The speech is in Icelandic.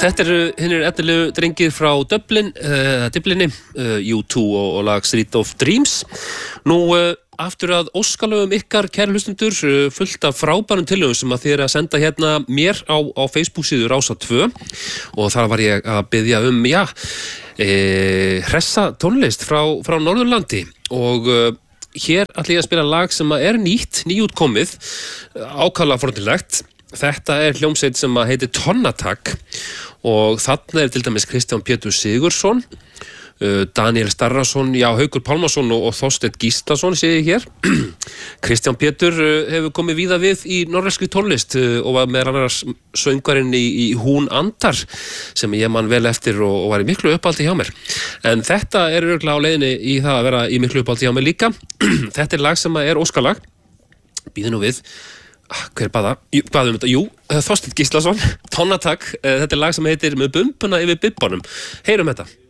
Þetta hinnir efnilegu drengir frá Dublinni, U2 og lag Street of Dreams. Nú, aftur að óskalögum ykkar, kæru hlustundur, fullt af frábærum tillögum sem að þið að senda hérna mér á Facebook-síðu Rásar 2 og þar var ég að biðja hressa tónlist frá Norðurlandi og hér ætla ég að spila lag sem er nýútkomið, ákaflega fornilegt. Þetta hljómsveit sem heitir Tonnatak og þarna til dæmis Kristján Pétur Sigurðsson, Daniel Starrason, Haukur Pálmason og Þorsteinn Gíslason sé ég hér. Kristján Pétur hefur komið víða við í norrænskri tónlist og var meðal annars söngvarinn í Hún andar sem ég man vel eftir og var í miklu uppáldi hjá mér. En þetta örugglega á leiðinni í það að vera í miklu uppáldi hjá mér líka. Þetta lag sem óskalag. Bíðu nú við. Hver baða? Hvað þetta? Þorsteinn Gíslason, Tonnatak. Þetta lag sem heitir Með bumbuna yfir bibbunum. Heyrum þetta.